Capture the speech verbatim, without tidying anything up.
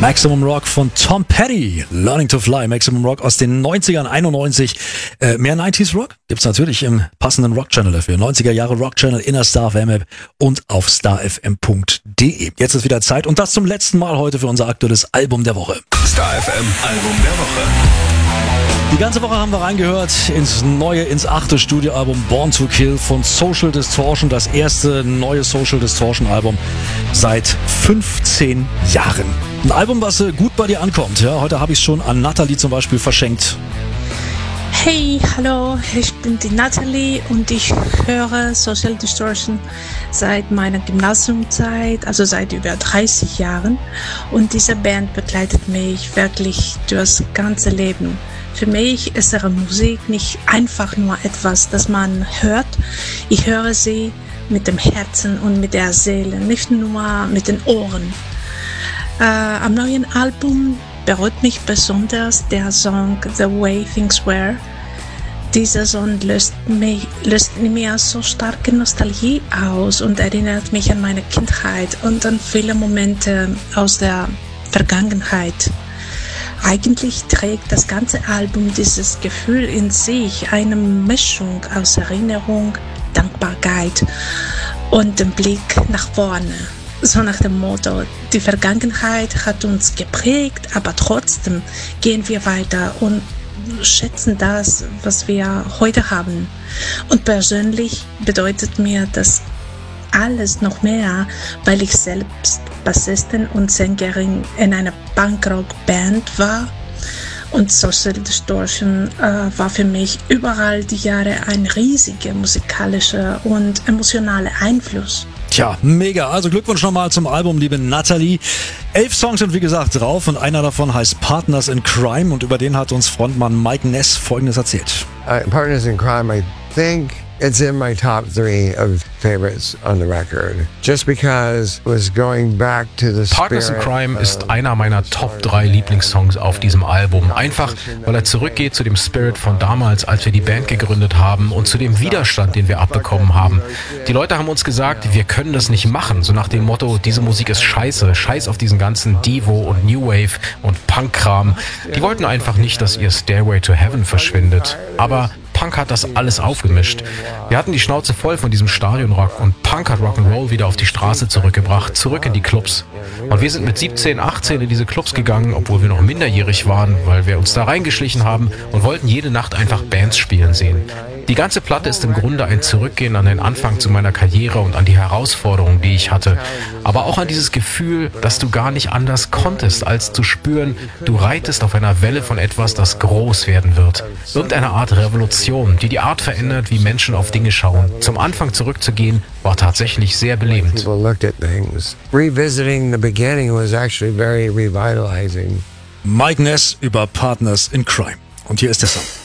Maximum Rock von Tom Petty, Learning to Fly. Maximum Rock aus den neunzigern, einundneunzig. Äh, mehr neunziger Rock gibt's natürlich im passenden Rock-Channel dafür. neunziger Jahre Rock-Channel in der Star F M App und auf star f m punkt d e. Jetzt ist wieder Zeit und das zum letzten Mal heute für unser aktuelles Album der Woche. Star F M Album der Woche. Die ganze Woche haben wir reingehört ins neue, ins achte Studioalbum Born to Kill von Social Distortion. Das erste neue Social Distortion Album seit fünfzehn Jahren. Ein Album, was gut bei dir ankommt. Ja, heute habe ich es schon an Nathalie zum Beispiel verschenkt. Hey, hallo, ich bin die Nathalie und ich höre Social Distortion seit meiner Gymnasiumzeit, also seit über dreißig Jahren. Und diese Band begleitet mich wirklich durchs ganze Leben. Für mich ist ihre Musik nicht einfach nur etwas, das man hört. Ich höre sie mit dem Herzen und mit der Seele, nicht nur mit den Ohren. Äh, am neuen Album berührt mich besonders der Song The Way Things Were. Dieser Song löst, mich, löst in mir so starke Nostalgie aus und erinnert mich an meine Kindheit und an viele Momente aus der Vergangenheit. Eigentlich trägt das ganze Album dieses Gefühl in sich, eine Mischung aus Erinnerung, Dankbarkeit und dem Blick nach vorne. So nach dem Motto, die Vergangenheit hat uns geprägt, aber trotzdem gehen wir weiter und schätzen das, was wir heute haben. Und persönlich bedeutet mir das alles noch mehr, weil ich selbst Bassistin und Sängerin in einer Punkrock-Band war. Und Social Distortion äh, war für mich überall die Jahre ein riesiger musikalischer und emotionaler Einfluss. Tja, mega. Also Glückwunsch nochmal zum Album, liebe Nathalie. Elf Songs sind wie gesagt drauf und einer davon heißt Partners in Crime und über den hat uns Frontmann Mike Ness Folgendes erzählt. Uh, Partners in Crime, I think it's in my top three of favorites on the record. Just because it was going back to the spirit. Partners in Crime ist einer meiner Top drei Lieblingssongs auf diesem Album. Einfach, weil er zurückgeht zu dem Spirit von damals, als wir die Band gegründet haben und zu dem Widerstand, den wir abbekommen haben. Die Leute haben uns gesagt, wir können das nicht machen. So nach dem Motto, diese Musik ist scheiße. Scheiß auf diesen ganzen Devo und New Wave und Punk-Kram. Die wollten einfach nicht, dass ihr Stairway to Heaven verschwindet. Aber Punk hat das alles aufgemischt. Wir hatten die Schnauze voll von diesem Stadionrock und Punk hat Rock'n'Roll wieder auf die Straße zurückgebracht, zurück in die Clubs. Und wir sind mit siebzehn, achtzehn in diese Clubs gegangen, obwohl wir noch minderjährig waren, weil wir uns da reingeschlichen haben und wollten jede Nacht einfach Bands spielen sehen. Die ganze Platte ist im Grunde ein Zurückgehen an den Anfang zu meiner Karriere und an die Herausforderungen, die ich hatte. Aber auch an dieses Gefühl, dass du gar nicht anders konntest, als zu spüren, du reitest auf einer Welle von etwas, das groß werden wird. Irgendeine Art Revolution, die die Art verändert, wie Menschen auf Dinge schauen. Zum Anfang zurückzugehen, war tatsächlich sehr belebend. People looked at things. Revisiting the beginning was actually very revitalizing. Mike Ness über Partners in Crime. Und hier ist der Song.